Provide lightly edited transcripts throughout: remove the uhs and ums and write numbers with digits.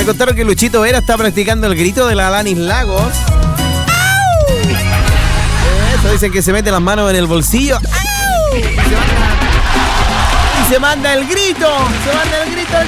contaron que Luchito Vera está practicando el grito de la Alanis Lagos. ¡Au! Eso, dicen que se mete las manos en el bolsillo. ¡Au! Y se manda el grito. Se manda el grito.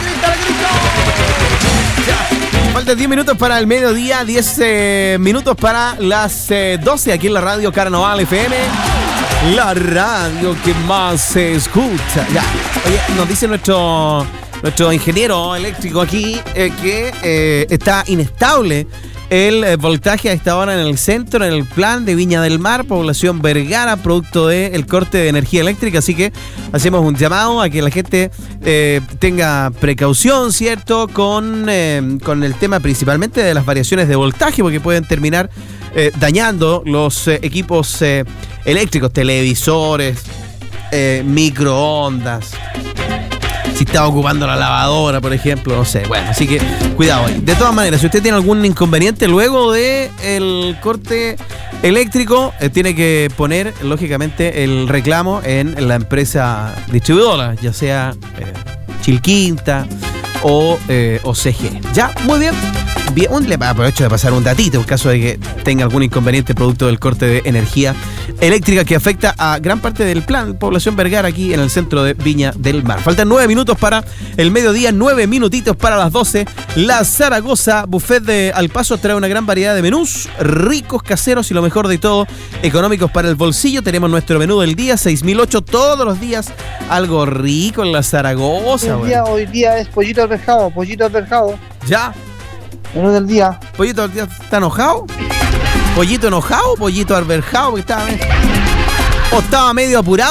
Ya. Faltan 10 minutos para el mediodía, 10 minutos para las 12 aquí en la radio Carnaval FM. La radio que más se escucha. Ya. Oye, nos dice nuestro ingeniero eléctrico aquí que está inestable el voltaje a esta hora en el centro, en el plan de Viña del Mar, población Vergara, producto del corte de energía eléctrica. Así que hacemos un llamado a que la gente tenga precaución, ¿cierto? Con el tema principalmente de las variaciones de voltaje, porque pueden terminar dañando los equipos eléctricos, televisores, microondas. Si está ocupando la lavadora, por ejemplo, no sé. Bueno, así que cuidado ahí. De todas maneras, si usted tiene algún inconveniente luego del corte eléctrico, tiene que poner, lógicamente, el reclamo en la empresa distribuidora, ya sea Chilquinta o CG. Ya, muy bien. Le aprovecho de pasar un datito en caso de que tenga algún inconveniente producto del corte de energía eléctrica que afecta a gran parte del plan población Vergara aquí en el centro de Viña del Mar. Faltan 9 minutos para el mediodía, 9 minutitos para las 12. La Zaragoza Buffet de Al Paso trae una gran variedad de menús, ricos, caseros y lo mejor de todo, económicos para el bolsillo. Tenemos nuestro menú del día, 6.008 todos los días, algo rico en la Zaragoza. Hoy día es pollito alberjado. Ya. Menú del día. ¿Pollito del día está enojado? ¿Pollito enojado o pollito alberjado? ¿O estaba medio apurado?